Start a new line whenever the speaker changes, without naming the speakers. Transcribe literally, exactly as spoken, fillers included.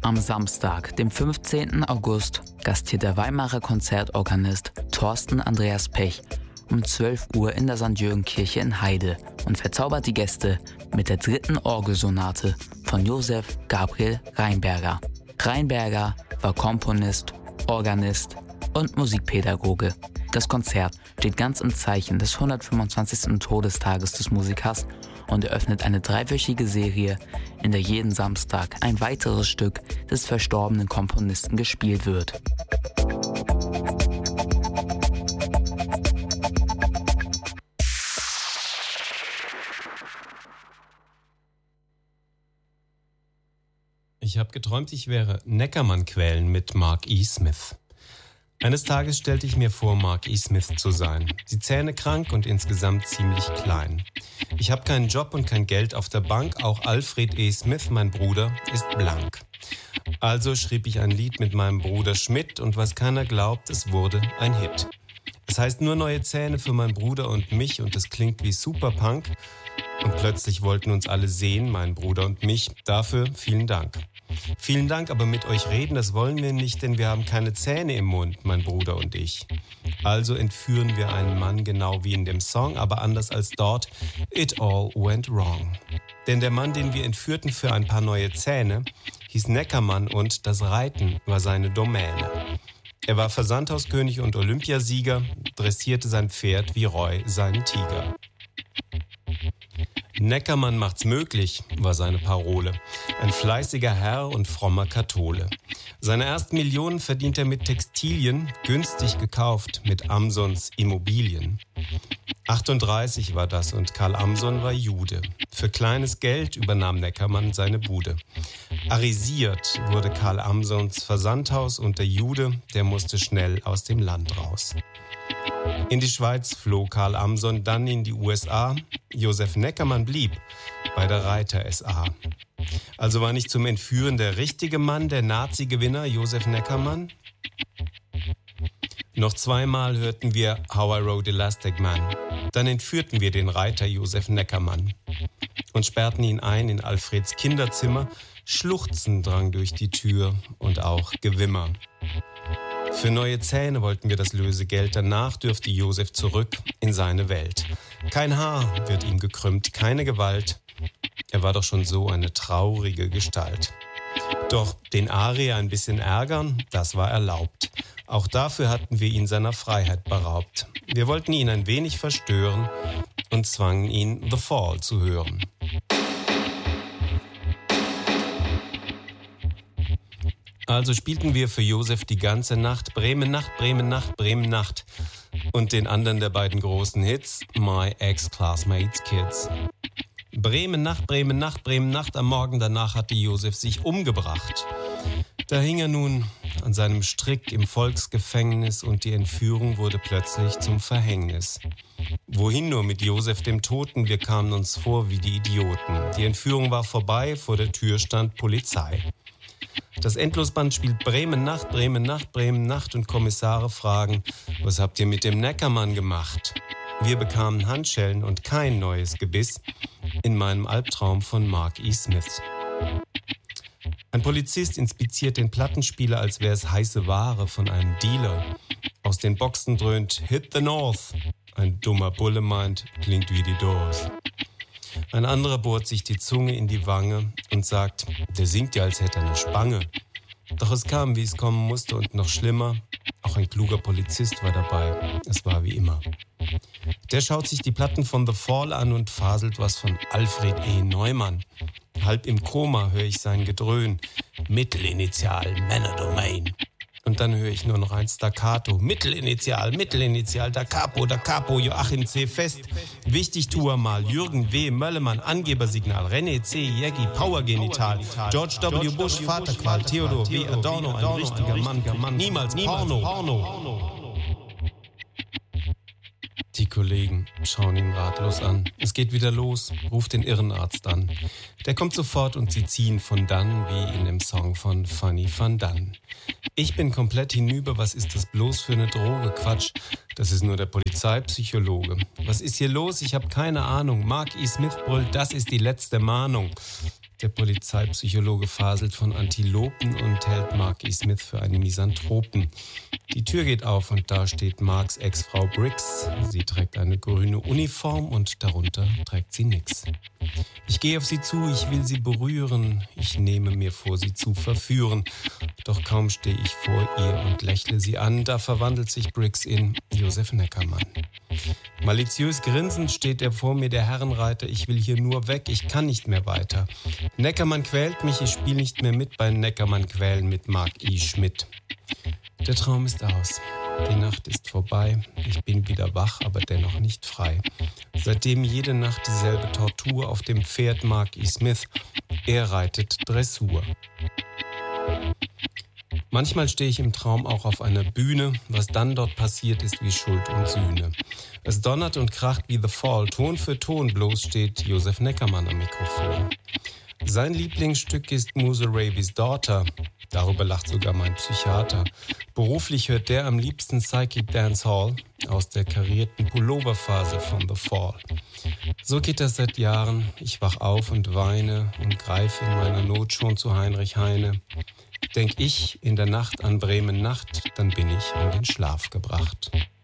Am Samstag, dem fünfzehnten August, gastiert der Weimarer Konzertorganist Thorsten Andreas Pech um zwölf Uhr in der Sankt Jürgen-Kirche in Heide und verzaubert die Gäste mit der dritten Orgelsonate von Josef Gabriel Rheinberger. Rheinberger war Komponist, Organist und Musikpädagoge. Das Konzert steht ganz im Zeichen des hundertfünfundzwanzigsten Todestages des Musikers und eröffnet eine dreiwöchige Serie, in der jeden Samstag ein weiteres Stück des verstorbenen Komponisten gespielt wird.
Ich habe geträumt, ich wäre Neckermann-Quellen mit Mark E. Smith. Eines Tages stellte ich mir vor, Mark E. Smith zu sein. Die Zähne krank und insgesamt ziemlich klein. Ich habe keinen Job und kein Geld auf der Bank. Auch Alfred E. Smith, mein Bruder, ist blank. Also schrieb ich ein Lied mit meinem Bruder Schmidt und was keiner glaubt, es wurde ein Hit. Es heißt nur neue Zähne für meinen Bruder und mich und es klingt wie Superpunk. Und plötzlich wollten uns alle sehen, mein Bruder und mich. Dafür vielen Dank. Vielen Dank, aber mit euch reden, das wollen wir nicht, denn wir haben keine Zähne im Mund, mein Bruder und ich. Also entführen wir einen Mann genau wie in dem Song, aber anders als dort. It all went wrong. Denn der Mann, den wir entführten für ein paar neue Zähne, hieß Neckermann und das Reiten war seine Domäne. Er war Versandhauskönig und Olympiasieger, dressierte sein Pferd wie Roy seinen Tiger. Neckermann macht's möglich, war seine Parole. Ein fleißiger Herr und frommer Kathole. Seine ersten Millionen verdient er mit Textilien, günstig gekauft mit Amsons Immobilien. achtunddreißig war das und Karl Amson war Jude. Für kleines Geld übernahm Neckermann seine Bude. Arisiert wurde Karl Amsons Versandhaus und der Jude, der musste schnell aus dem Land raus. In die Schweiz floh Karl Amson, dann in die U S A. Josef Neckermann blieb bei der Reiter S A. Also war nicht zum Entführen der richtige Mann, der Nazi-Gewinner Josef Neckermann? Noch zweimal hörten wir How I Rode Elastic Man. Dann entführten wir den Reiter Josef Neckermann und sperrten ihn ein in Alfreds Kinderzimmer. Schluchzen drang durch die Tür und auch Gewimmer. Für neue Zähne wollten wir das Lösegeld, danach dürfte Josef zurück in seine Welt. Kein Haar wird ihm gekrümmt, keine Gewalt. Er war doch schon so eine traurige Gestalt. Doch den Arier ein bisschen ärgern, das war erlaubt. Auch dafür hatten wir ihn seiner Freiheit beraubt. Wir wollten ihn ein wenig verstören und zwangen ihn The Fall zu hören. Also spielten wir für Josef die ganze Nacht Bremen Nacht, Bremen Nacht, Bremen Nacht und den anderen der beiden großen Hits My Ex-Classmates Kids. Bremen Nacht, Bremen Nacht, Bremen Nacht, am Morgen danach hatte Josef sich umgebracht. Da hing er nun an seinem Strick im Volksgefängnis und die Entführung wurde plötzlich zum Verhängnis. Wohin nur mit Josef dem Toten, wir kamen uns vor wie die Idioten. Die Entführung war vorbei, vor der Tür stand Polizei. Das Endlosband spielt Bremen Nacht, Bremen Nacht, Bremen Nacht und Kommissare fragen, was habt ihr mit dem Neckermann gemacht? Wir bekamen Handschellen und kein neues Gebiss in meinem Albtraum von Mark E. Smith. Ein Polizist inspiziert den Plattenspieler, als wäre es heiße Ware von einem Dealer. Aus den Boxen dröhnt Hit the North. Ein dummer Bulle meint, klingt wie die Doors. Ein anderer bohrt sich die Zunge in die Wange und sagt, der singt ja, als hätte er eine Spange. Doch es kam, wie es kommen musste und noch schlimmer, auch ein kluger Polizist war dabei. Es war wie immer. Der schaut sich die Platten von The Fall an und faselt was von Alfred E. Neumann. Halb im Koma höre ich sein Gedröhn. Mittelinitial, Männerdomain. Und dann höre ich nur noch ein Staccato. Mittelinitial, Mittelinitial, da Capo, da Capo, Joachim C. Fest. Wichtig tu er mal, Jürgen W. Möllemann, Angebersignal, René C. Jägi, Powergenital, George W. Bush, Vaterqual, Theodor W. Adorno, ein richtiger Mann, niemals Porno. Die Kollegen schauen ihn ratlos an. Es geht wieder los, ruft den Irrenarzt an. Der kommt sofort und sie ziehen von dann, wie in dem Song von Fanny van Dan. Ich bin komplett hinüber, was ist das bloß für eine Droge? Quatsch, das ist nur der Polizeipsychologe. Was ist hier los? Ich habe keine Ahnung. Mark E. Smith brüllt, das ist die letzte Mahnung. Der Polizeipsychologe faselt von Antilopen und hält Mark E. Smith für einen Misanthropen. Die Tür geht auf und da steht Marks Ex-Frau Briggs. Sie trägt eine grüne Uniform und darunter trägt sie nix. Ich gehe auf sie zu, ich will sie berühren. Ich nehme mir vor, sie zu verführen. Doch kaum stehe ich vor ihr und lächle sie an, da verwandelt sich Briggs in Josef Neckermann. Maliziös grinsend steht er vor mir, der Herrenreiter. Ich will hier nur weg, ich kann nicht mehr weiter. Neckermann quält mich, ich spiele nicht mehr mit bei Neckermann quälen mit Mark E. Schmidt. Der Traum ist aus. Die Nacht ist vorbei. Ich bin wieder wach, aber dennoch nicht frei. Seitdem jede Nacht dieselbe Tortur auf dem Pferd Mark E. Smith. Er reitet Dressur. Manchmal stehe ich im Traum auch auf einer Bühne. Was dann dort passiert, ist wie Schuld und Sühne. Es donnert und kracht wie The Fall. Ton für Ton bloß steht Josef Neckermann am Mikrofon. Sein Lieblingsstück ist Muse Ravy's Daughter. Darüber lacht sogar mein Psychiater. Beruflich hört der am liebsten Psychic Dance Hall aus der karierten Pulloverphase von The Fall. So geht das seit Jahren. Ich wach auf und weine und greife in meiner Not schon zu Heinrich Heine. Denk ich in der Nacht an Bremen Nacht, dann bin ich in den Schlaf gebracht.